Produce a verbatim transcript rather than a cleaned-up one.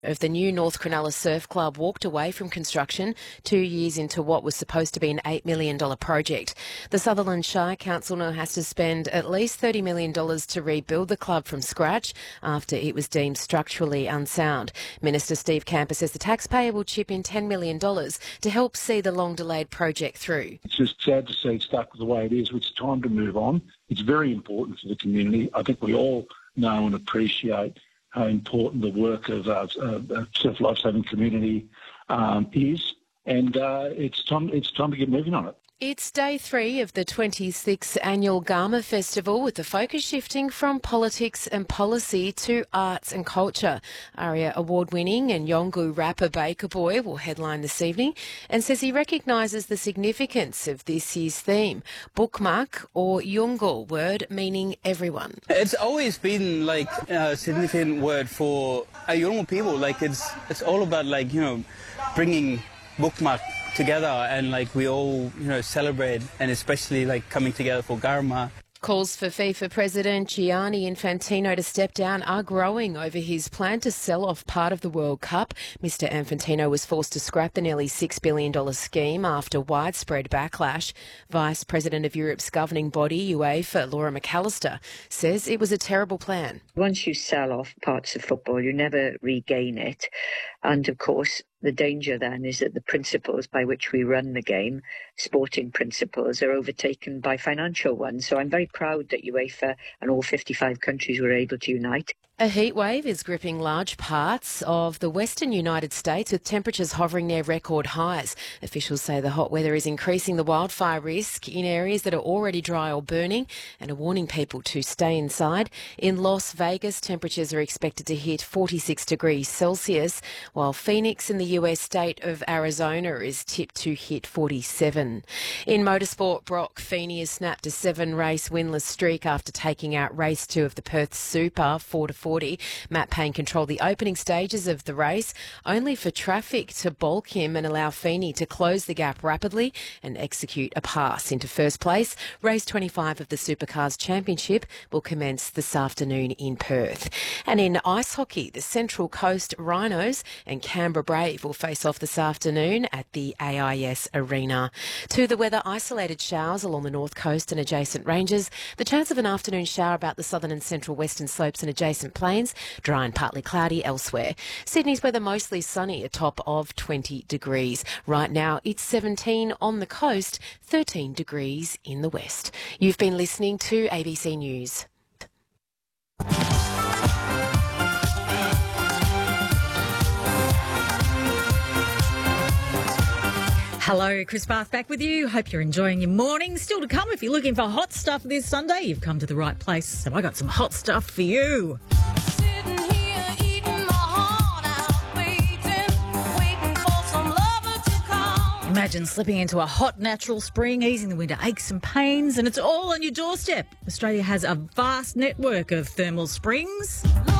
Of the new North Cronulla Surf Club walked away from construction two years into what was supposed to be an eight million dollars project. The Sutherland Shire Council now has to spend at least thirty million dollars to rebuild the club from scratch after it was deemed structurally unsound. Minister Steve Camper says the taxpayer will chip in ten million dollars to help see the long-delayed project through. It's just sad to see it stuck the way it is. It's time to move on. It's very important for the community. I think we all know and appreciate how important the work of uh, uh, Surf Lifesaving Community um, is, and uh, it's time. It's time to get moving on it. It's day three of the twenty-sixth annual Garma Festival, with the focus shifting from politics and policy to arts and culture. ARIA award-winning and Yolngu rapper Baker Boy will headline this evening and says he recognises the significance of this year's theme, Bookmak or Yolngu, word meaning everyone. It's always been like a significant word for a Yolngu people. Like it's it's all about like, you know, bringing Bookmak together, and like we all, you know, celebrate, and especially like coming together for Garma. Calls for FIFA President Gianni Infantino to step down are growing over his plan to sell off part of the World Cup. Mister Infantino was forced to scrap the nearly six billion dollars scheme after widespread backlash. Vice President of Europe's governing body, UEFA, Laura McAllister, says it was a terrible plan. Once you sell off parts of football, you never regain it. And of course, the danger then is that the principles by which we run the game, sporting principles, are overtaken by financial ones. So I'm very proud that UEFA and all fifty-five countries were able to unite. A heatwave is gripping large parts of the western United States, with temperatures hovering near record highs. Officials say the hot weather is increasing the wildfire risk in areas that are already dry or burning and are warning people to stay inside. In Las Vegas, temperatures are expected to hit forty-six degrees Celsius, while Phoenix in the U S state of Arizona is tipped to hit forty-seven. In motorsport, Brock Feeney has snapped a seven-race winless streak after taking out race two of the Perth Super four to forty. Matt Payne controlled the opening stages of the race, only for traffic to balk him and allow Feeney to close the gap rapidly and execute a pass into first place. Race twenty-five of the Supercars Championship will commence this afternoon in Perth. And in ice hockey, the Central Coast Rhinos and Canberra Brave will face off this afternoon at the A I S Arena. To the weather, isolated showers along the north coast and adjacent ranges. The chance of an afternoon shower about the southern and central western slopes and adjacent plains. Dry and partly cloudy elsewhere. Sydney's weather mostly sunny, a top of twenty degrees. Right now it's seventeen on the coast, thirteen degrees in the west. You've been listening to A B C News. Hello, Chris Bath back with you. Hope you're enjoying your morning. Still to come, if you're looking for hot stuff this Sunday, you've come to the right place. So I got some hot stuff for you. Sitting here eating my heart out, waiting, waiting for some lover to come. Imagine slipping into a hot natural spring, easing the winter aches and pains, and it's all on your doorstep. Australia has a vast network of thermal springs.